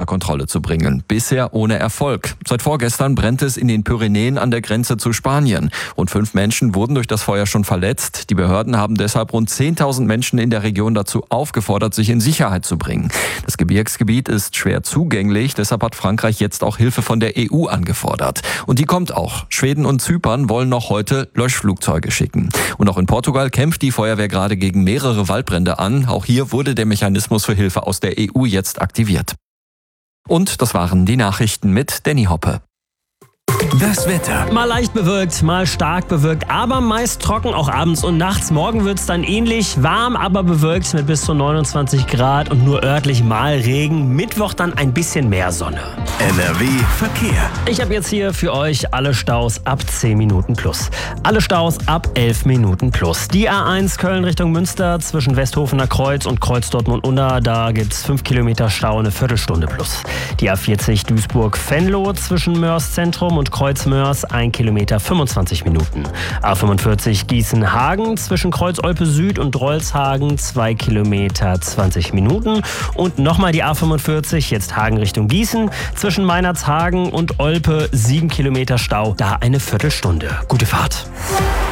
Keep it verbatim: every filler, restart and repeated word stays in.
Kontrolle zu bringen. Bisher ohne Erfolg. Seit vorgestern brennt es in den Pyrenäen an der Grenze zu Spanien. Rund fünf Menschen wurden durch das Feuer schon verletzt. Die Behörden haben deshalb rund zehntausend Menschen in der Region dazu aufgefordert, sich in Sicherheit zu bringen. Das Gebirgsgebiet ist schwer zugänglich, deshalb hat Frankreich jetzt auch Hilfe von der E U angefordert. Und die kommt auch. Schweden und Zypern wollen noch heute Löschflugzeuge schicken. Und auch in Portugal kämpft die Feuerwehr gerade gegen mehrere Waldbrände an. Auch hier wurde der Mechanismus für Hilfe aus der E U jetzt aktiviert. Und das waren die Nachrichten mit Danny Hoppe. Das Wetter. Mal leicht bewölkt, mal stark bewölkt, aber meist trocken, auch abends und nachts. Morgen wird es dann ähnlich warm, aber bewölkt mit bis zu neunundzwanzig Grad und nur örtlich mal Regen. Mittwoch dann ein bisschen mehr Sonne. N R W Verkehr. Ich habe jetzt hier für euch alle Staus ab zehn Minuten plus. Alle Staus ab elf Minuten plus. Die A eins Köln Richtung Münster zwischen Westhofener Kreuz und Kreuz Dortmund-Unna, da gibt es fünf Kilometer Stau, eine Viertelstunde plus. Die A vierzig Duisburg-Venlo zwischen Mörs Zentrum und Kreuz Mörs, ein Kilometer fünfundzwanzig Minuten. A fünfundvierzig Gießen-Hagen zwischen Kreuz Olpe Süd und Drolshagen, zwei Kilometer zwanzig Minuten. Und nochmal die A fünfundvierzig, jetzt Hagen Richtung Gießen, zwischen Meinerzhagen und Olpe, sieben Kilometer Stau, da eine Viertelstunde. Gute Fahrt.